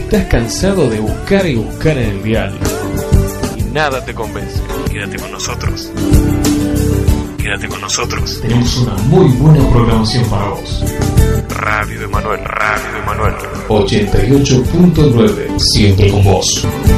Estás cansado de buscar y buscar en el dial y nada te convence. Quédate con nosotros. Quédate con nosotros. Tenemos una muy buena programación para vos. Radio Emanuel, Radio Emanuel. 88.9, siempre con vos.